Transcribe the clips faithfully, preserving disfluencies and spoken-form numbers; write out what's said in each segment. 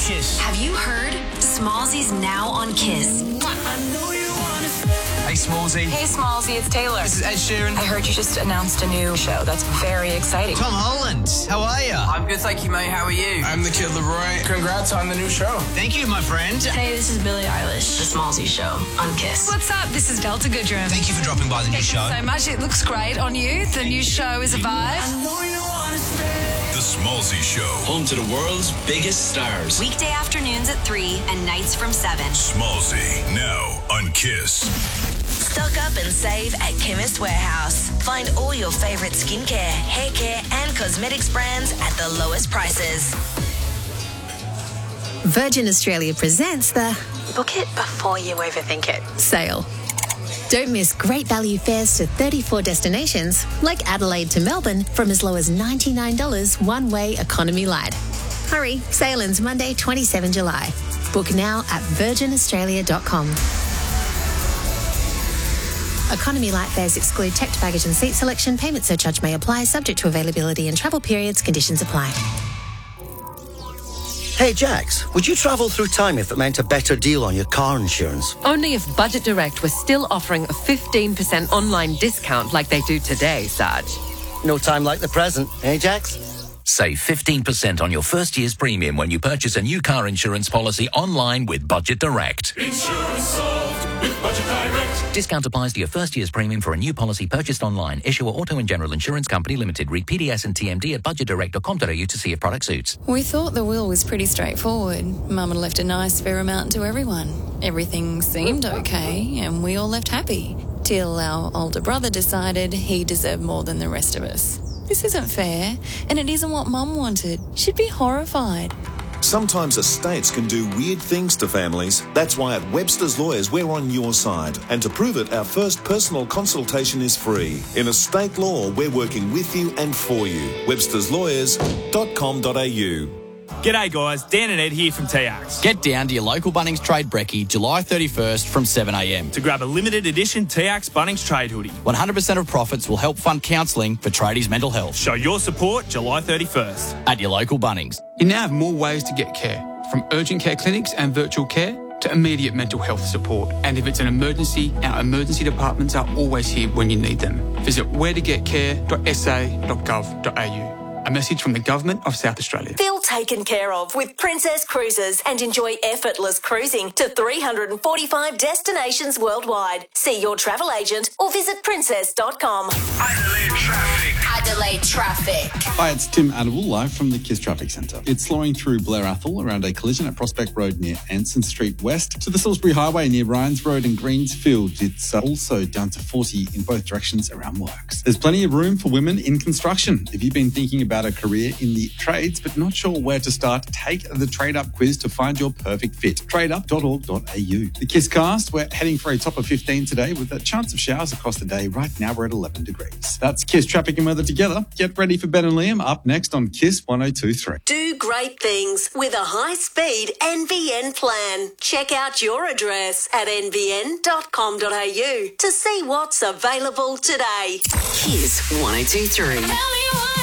delicious. Have you heard? Smallsy's now on Kiss. Hey, Smallsy. Hey, Smallsy, it's Taylor. This is Ed Sheeran. I heard you just announced a new show. That's very exciting. Tom Holland. How are you? I'm good, thank you, mate. How are you? I'm the Kid Leroy. Congrats on the new show. Thank you, my friend. Hey, this is Billie Eilish. The Smallsy Show on Kiss. What's up? This is Delta Goodrum. Thank you for dropping by the new show. So much. It looks great on you. The new show is a vibe. The Smallsy Show. Home to the world's biggest stars. Weekday afternoons at three and nights from seven. Smallsy, now on Kiss. Stock up and save at Chemist Warehouse. Find all your favourite skincare, hair care and cosmetics brands at the lowest prices. Virgin Australia presents the Book it before you overthink it sale. Don't miss great value fares to thirty-four destinations, like Adelaide to Melbourne, from as low as ninety-nine dollars one-way economy light. Hurry, sale ends Monday, the twenty-seventh of July. Book now at virgin australia dot com. Economy light fares exclude checked baggage and seat selection. Payment surcharge may apply, subject to availability and travel periods. Conditions apply. Hey, Jax, would you travel through time if it meant a better deal on your car insurance? Only if Budget Direct was still offering a fifteen percent online discount like they do today, Sarge. No time like the present, eh, Jax? Save fifteen percent on your first year's premium when you purchase a new car insurance policy online with Budget Direct. Insurance solved with Budget Direct. Discount applies to your first year's premium for a new policy purchased online. Issuer Auto and General Insurance Company Limited. Read P D S and T M D at budget direct dot com dot a u to see if product suits. We thought the will was pretty straightforward. Mum had left a nice fair amount to everyone. Everything seemed okay and we all left happy. Till our older brother decided he deserved more than the rest of us. This isn't fair, and it isn't what Mum wanted. She'd be horrified. Sometimes estates can do weird things to families. That's why at Webster's Lawyers, we're on your side. And to prove it, our first personal consultation is free. In estate law, we're working with you and for you. websters lawyers dot com dot a u. G'day guys, Dan and Ed here from T X. Get down to your local Bunnings Trade Brekkie July thirty-first from seven a m to grab a limited edition T X Bunnings Trade hoodie. one hundred percent of profits will help fund counselling for tradies' mental health. Show your support July thirty-first. At your local Bunnings. You now have more ways to get care, from urgent care clinics and virtual care to immediate mental health support. And if it's an emergency, our emergency departments are always here when you need them. Visit where to get care dot s a dot gov dot a u. A message from the Government of South Australia. Feel taken care of with Princess Cruises and enjoy effortless cruising to three hundred forty-five destinations worldwide. See your travel agent or visit princess dot com. Adelaide traffic. Adelaide traffic. Hi, it's Tim Adable, live from the Kiss Traffic Centre. It's slowing through Blair Athol around a collision at Prospect Road near Anson Street West to the Salisbury Highway near Ryans Road and Greensfield. It's uh, also down to forty in both directions around works. There's plenty of room for women in construction. If you've been thinking about a career in the trades but not sure where to start, take the Trade Up quiz to find your perfect fit. trade up dot org dot a u. The Kiss Cast, we're heading for a top of fifteen today with a chance of showers across the day. Right now we're at eleven degrees. That's Kiss Traffic and Weather together. Get ready for Ben and Liam up next on Kiss one oh two point three. Do great things with a high-speed N V N plan. Check out your address at n v n dot com dot a u to see what's available today. Kiss one oh two point three.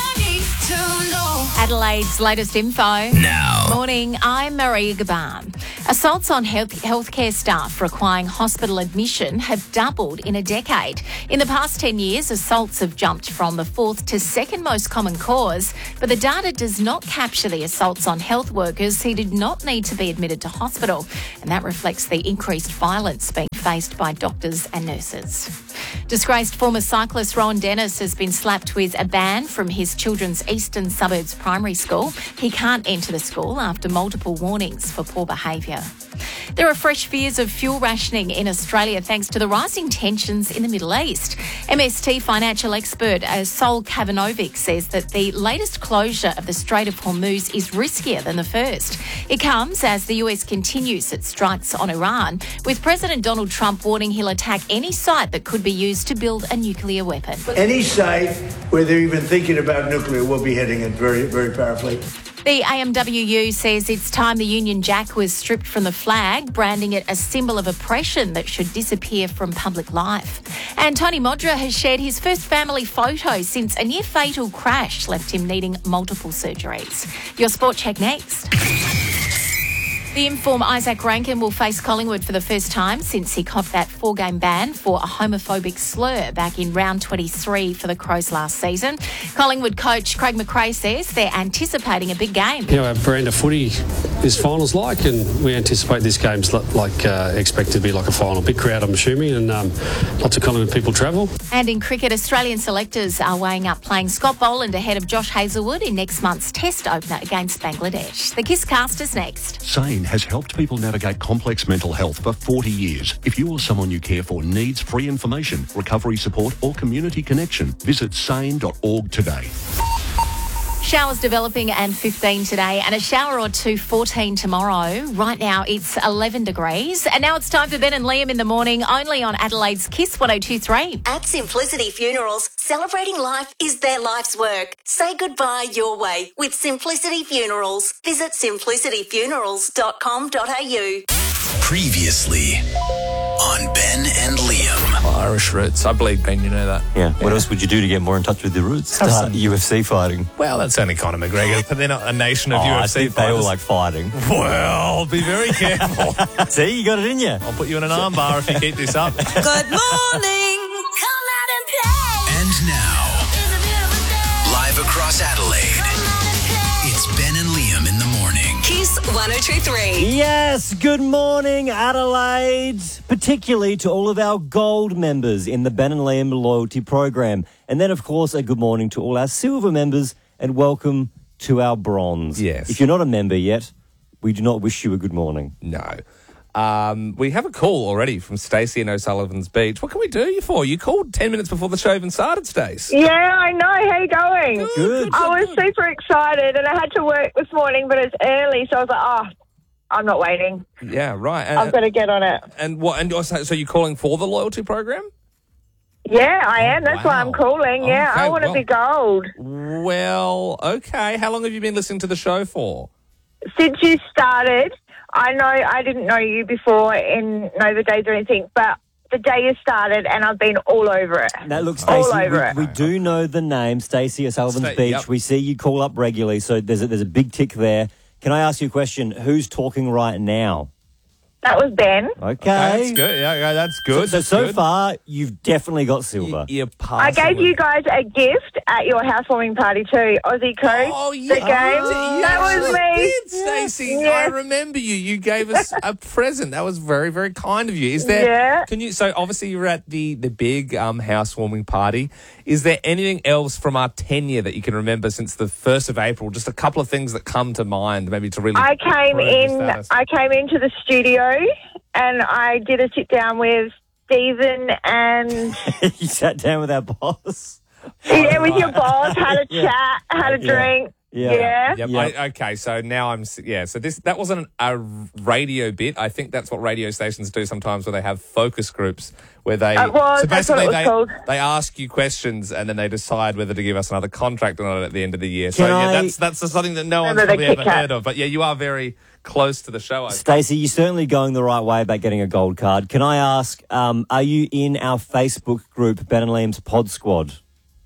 Adelaide's latest info. Now. Morning, I'm Maria Gaban. Assaults on health healthcare staff requiring hospital admission have doubled in a decade. In the past ten years, assaults have jumped from the fourth to second most common cause, but the data does not capture the assaults on health workers who did not need to be admitted to hospital, and that reflects the increased violence being faced by doctors and nurses. Disgraced former cyclist Rowan Dennis has been slapped with a ban from his children's Eastern Suburbs primary school. He can't enter the school after multiple warnings for poor behaviour. There are fresh fears of fuel rationing in Australia thanks to the rising tensions in the Middle East. M S T financial expert uh, Sol Kavanovic says that the latest closure of the Strait of Hormuz is riskier than the first. It comes as the U S continues its strikes on Iran, with President Donald Trump warning he'll attack any site that could be used to build a nuclear weapon. Any site where they're even thinking about nuclear will be hitting it very, very powerfully. The A M W U says it's time the Union Jack was stripped from the flag, branding it a symbol of oppression that should disappear from public life. And Tony Modra has shared his first family photo since a near-fatal crash left him needing multiple surgeries. Your Sport Check next. The inform Isaac Rankin will face Collingwood for the first time since he copped that four-game ban for a homophobic slur back in round twenty-three for the Crows last season. Collingwood coach Craig McRae says they're anticipating a big game. You know, our brand of footy is finals like, and we anticipate this game's like uh, expected to be like a final. Big crowd, I'm assuming, and um, lots of Collingwood people travel. And in cricket, Australian selectors are weighing up playing Scott Boland ahead of Josh Hazlewood in next month's Test opener against Bangladesh. The Kiss Cast is next. Sane has helped people navigate complex mental health for forty years. If you or someone you care for needs free information, recovery support or community connection, visit sane dot org today. Showers developing and fifteen today, and a shower or two, fourteen tomorrow. Right now it's eleven degrees. And now it's time for Ben and Liam in the morning, only on Adelaide's Kiss one oh two three. At Simplicity Funerals, celebrating life is their life's work. Say goodbye your way with Simplicity Funerals. Visit simplicity funerals dot com dot a u. Previously on Ben and Liam. Well, Irish roots. I believe, Ben, you know that. Yeah. What else would you do to get more in touch with your roots? Have Start some- U F C fighting. Well, that's only Conor McGregor, but they're not a nation of Oh, U I F C think they fighters. all like fighting. Well, be very careful. See, you got it in you. I'll put you in an armbar if you keep this up. Good morning. Come out and play. And now, live across Adelaide, it's Ben and Liam in the morning. Kiss one oh two three. Yes, good morning, Adelaide, particularly to all of our gold members in the Ben and Liam loyalty program. And then, of course, a good morning to all our silver members and welcome to our bronze. Yes. If you're not a member yet, we do not wish you a good morning. No. Um, we have a call already from Stacey in O'Sullivan's Beach. What can we do you for? You called ten minutes before the show even started, Stace. Yeah, I know. How you going? Good, good, I was good. super excited, and I had to work this morning, but it's early, so I was like, oh, I'm not waiting. Yeah, right. And, I've got to get on it. And what? And you're, so you're calling for the loyalty program? Yeah, I am. That's why wow. I'm calling. Yeah, Okay, I want to well- be gold. Well, okay. How long have you been listening to the show for? Since you started, I know I didn't know you before in Nova Days or anything, but the day you started, and I've been all over it. Now, look, all Stacey, over it. we, we do know the name, Stacey O'Sullivan's Sta- Beach. yep. We see you call up regularly, so there's a, there's a big tick there. Can I ask you a question? Who's talking right now? That was Ben. Okay. That's good. Yeah, yeah, that's good. So, that's so good. far, you've definitely got silver. You're I gave you guys a gift at your housewarming party too, Aussie Coast. Oh, yeah. The game. You that was actually me. did, Stacey. Yes. I remember you. You gave us a present. That was very, very kind of you. Is there? Yeah. Can you? So obviously you were at the the big um, housewarming party. Is there anything else from our tenure that you can remember since the first of April? Just a couple of things that come to mind, maybe to really. I came prove your in. status. I came into the studio, and I did a sit down with Stephen and You sat down with our boss. yeah, with your boss. Had a Yeah. chat. Had a Yeah. drink. Yeah. Yeah. Yep. Yep. I, okay, so now I'm s- yeah. So this that wasn't a radio bit. I think that's what radio stations do sometimes, where they have focus groups where they. It was, so that's what basically, it was they called. they ask you questions and then they decide whether to give us another contract or not at the end of the year. So Can yeah, I- that's that's just something that no one's Remember the probably ever Kit Kat? heard of. But yeah, you are very close to the show. I Stacey, you're certainly going the right way about getting a gold card. Can I ask, um, are you in our Facebook group, Ben and Liam's Pod Squad?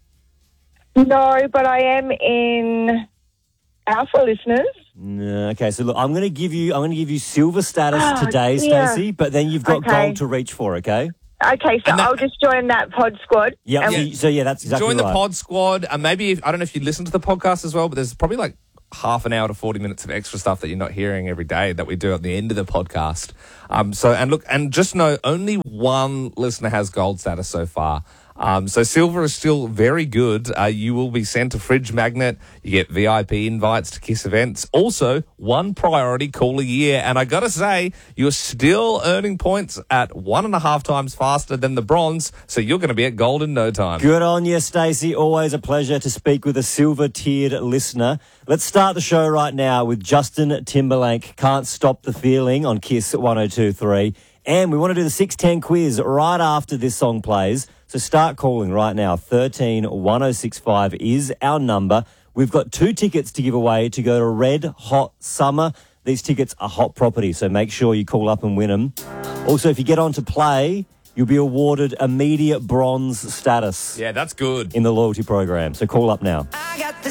No, but I am in Alpha listeners. No, okay, so look, I'm going to give you, I'm going to give you silver status Oh, today, dear. Stacey, but then you've got Okay. gold to reach for. Okay. Okay, so I'll just join that pod squad. Yep. And- So, you- so yeah, that's exactly Join right. the pod squad. And maybe if, I don't know if you listen to the podcast as well, but there's probably like half an hour to forty minutes of extra stuff that you're not hearing every day that we do at the end of the podcast. Um, so, and look, and just know only one listener has gold status so far. Um, so silver is still very good. Uh, you will be sent a fridge magnet. You get V I P invites to KISS events. Also, one priority call a year. And I got to say, you're still earning points at one and a half times faster than the bronze. So you're going to be at gold in no time. Good on you, Stacey. Always a pleasure to speak with a silver-tiered listener. Let's start the show right now with Justin Timberlake, Can't Stop the Feeling on KISS one oh two three. And we want to do the six ten quiz right after this song plays. So start calling right now. thirteen one oh six five is our number. We've got two tickets to give away to go to Red Hot Summer. These tickets are hot property, so make sure you call up and win them. Also, if you get on to play, you'll be awarded immediate bronze status Yeah, that's good. in the loyalty program. So call up now. I got the